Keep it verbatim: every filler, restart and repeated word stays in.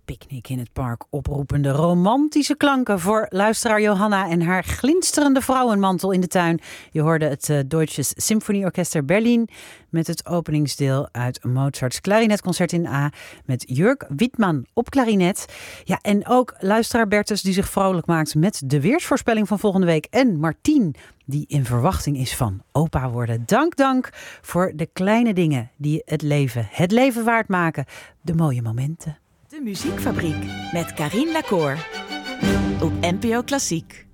picknick in het park oproepende romantische klanken voor luisteraar Johanna en haar glinsterende vrouwenmantel in de tuin. Je hoorde het uh, Deutsches Symphonieorchester Berlin met het openingsdeel uit Mozarts klarinetconcert in A met Jörg Wittmann op klarinet. Ja, en ook luisteraar Bertus die zich vrolijk maakt met de weersvoorspelling van volgende week en Martien die in verwachting is van opa worden. Dank, dank voor de kleine dingen die het leven, het leven waard maken. De mooie momenten. De Muziekfabriek met Carien Lacour op N P O Klassiek.